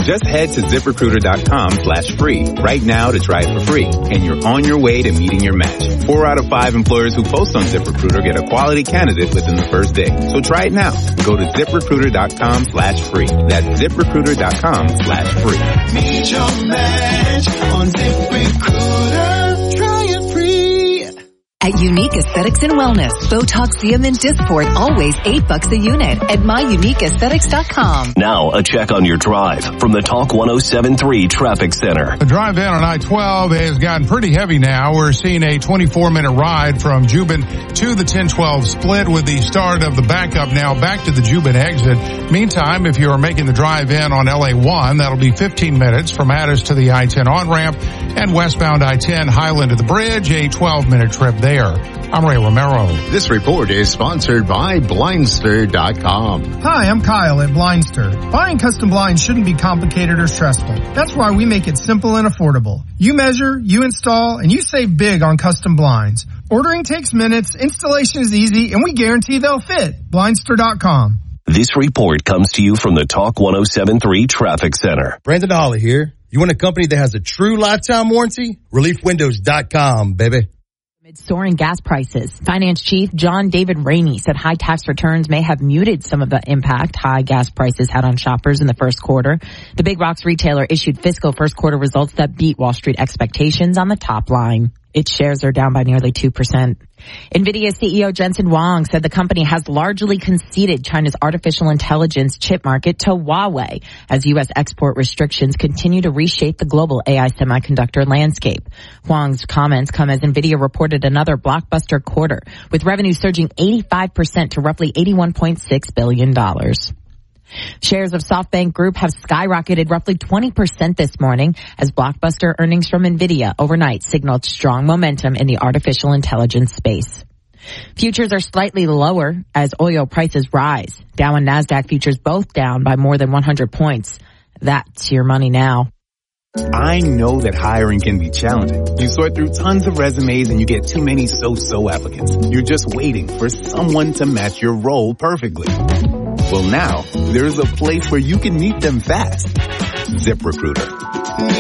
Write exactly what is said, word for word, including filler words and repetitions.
Just head to ZipRecruiter.com slash free right now to try it for free, and you're on your way to meeting your match. Four out of five employers who post on ZipRecruiter get a quality candidate within the first day. So try it now. Go to ZipRecruiter.com slash free. That's ZipRecruiter.com slash free. Meet your match on ZipRecruiter. Try it free. At Unique Aesthetics and Wellness, Botoxium and Dysport, always eight bucks a unit at my unique aesthetics dot com. Now, a check on your drive from the Talk one oh seven point three Traffic Center. The drive in on I twelve has gotten pretty heavy now. We're seeing a twenty-four minute ride from Juban to the ten twelve split with the start of the backup now back to the Juban exit. Meantime, if you're making the drive in on L A one, that'll be fifteen minutes from Addis to the I ten on-ramp and westbound I ten Highland to the bridge, a twelve minute trip there. I'm Ray Romero. This report is sponsored by Blindster dot com. Hi, I'm Kyle at Blindster. Buying custom blinds shouldn't be complicated or stressful. That's why we make it simple and affordable. You measure, you install, and you save big on custom blinds. Ordering takes minutes, installation is easy, and we guarantee they'll fit. Blindster dot com. This report comes to you from the Talk one oh seven point three Traffic Center. Brandon Holly here. You want a company that has a true lifetime warranty? Relief Windows dot com, baby. Amid soaring gas prices, Finance Chief John David Rainey said high tax returns may have muted some of the impact high gas prices had on shoppers in the first quarter. The Big Rocks retailer issued fiscal first quarter results that beat Wall Street expectations on the top line. Its shares are down by nearly two percent. NVIDIA C E O Jensen Huang said the company has largely conceded China's artificial intelligence chip market to Huawei as U S export restrictions continue to reshape the global A I semiconductor landscape. Huang's comments come as NVIDIA reported another blockbuster quarter, with revenue surging eighty-five percent to roughly eighty-one point six billion dollars. Shares of SoftBank Group have skyrocketed roughly twenty percent this morning as blockbuster earnings from NVIDIA overnight signaled strong momentum in the artificial intelligence space. Futures are slightly lower as oil prices rise. Dow and NASDAQ futures both down by more than one hundred points. That's your money now. I know that hiring can be challenging. You sort through tons of resumes and you get too many so-so applicants. You're just waiting for someone to match your role perfectly. Well, now there's a place where you can meet them fast. ZipRecruiter.